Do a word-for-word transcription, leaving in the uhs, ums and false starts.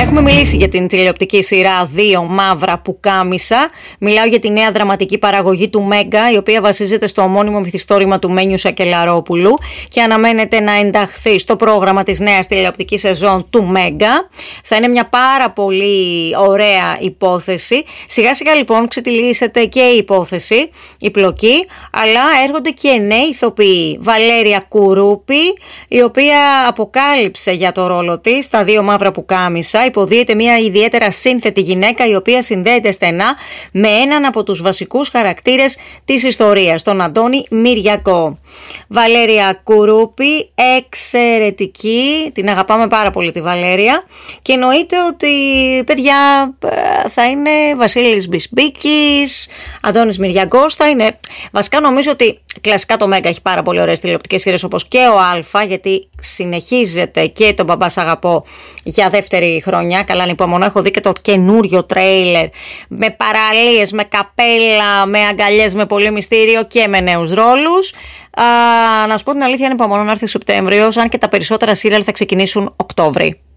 Έχουμε μιλήσει για την τηλεοπτική σειρά Δύο Μαύρα Πουκάμισα. Μιλάω για τη νέα δραματική παραγωγή του Μέγκα, η οποία βασίζεται στο ομώνυμο μυθιστόρημα του Μένιου Σακελαρόπουλου και αναμένεται να ενταχθεί στο πρόγραμμα της νέας τηλεοπτικής σεζόν του Μέγκα. Θα είναι μια πάρα πολύ ωραία υπόθεση. Σιγά σιγά λοιπόν ξετυλίσσεται και η υπόθεση, η πλοκή, αλλά έρχονται και νέοι ηθοποιοί. Βαλέρια Κουρούπη, η οποία αποκάλυψε για το ρόλο της στα Δύο Μαύρα Πουκάμισα. Υποδίεται μια ιδιαίτερα σύνθετη γυναίκα, η οποία συνδέεται στενά με έναν από τους βασικούς χαρακτήρες της ιστορίας, τον Αντώνη Μυριακό. Βαλέρια Κουρούπη, εξαιρετική, την αγαπάμε πάρα πολύ τη Βαλέρια, και εννοείται ότι, παιδιά, θα είναι Βασίλης Μπισμπίκης, Αντώνης Μυριακός, θα είναι. Βασικά νομίζω ότι κλασικά το Μέγκα έχει πάρα πολύ ωραίες τηλεοπτικές σειρές, όπως και ο Α, γιατί συνεχίζεται και τον Μπαμπά Σ' Αγαπώ για δεύτερη χρονιά. Καλά, λοιπόν, έχω δει και το καινούριο τρέιλερ με παραλίες, με καπέλα, με αγκαλιές, με πολύ μυστήριο και με νέους ρόλους. Α, να σου πω την αλήθεια, είναι υπομονώ να έρθει ο Σεπτέμβριος, αν και τα περισσότερα σύριαλ θα ξεκινήσουν Οκτώβρη.